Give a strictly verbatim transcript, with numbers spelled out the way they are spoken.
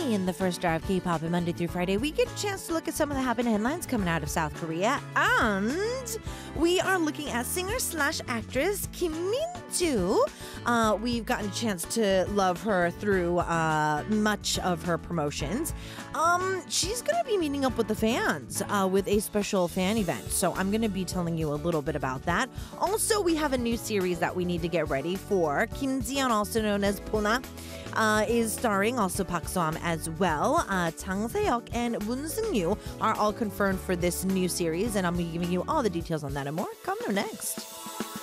Today, in the first hour of K-pop and Monday through Friday, we get a chance to look at some of the happening headlines coming out of South Korea. And we are looking at singer slash actress Kim Min-joo. Uh, we've gotten a chance to love her through uh, much of her promotions. Um, she's going to be meeting up with the fans uh, with a special fan event. So I'm going to be telling you a little bit about that. Also, we have a new series that we need to get ready for. Kim Ji-yeon, also known as Pona, uh, is starring, also Park So-am as well. Uh, Chang Se-hyuk and Moon Seung-yu are all confirmed for this new series, and I'm giving you all the details on that and more coming up next.